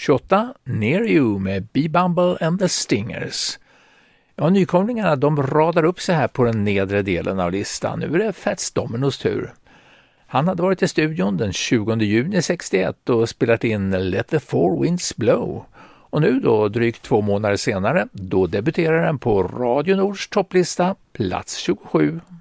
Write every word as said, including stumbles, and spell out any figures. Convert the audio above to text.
tjugoåtta, Near You med Bee Bumble and the Stingers. Ja, nykomlingarna de radar upp sig här på den nedre delen av listan. Nu är det Fats Domino's tur. Han hade varit i studion den tjugonde juni sextioett och spelat in Let the Four Winds Blow. Och nu då, drygt två månader senare, då debuterar den på Radio Nords topplista, plats tjugosju.